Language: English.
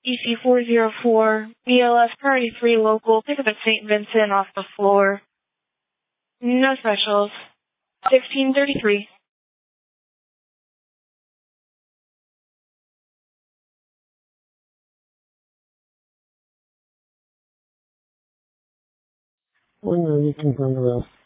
EC404, BLS Priority 3 local, pick up at St. Vincent off the floor. No specials. 1633. Bueno, you can confirm the rest.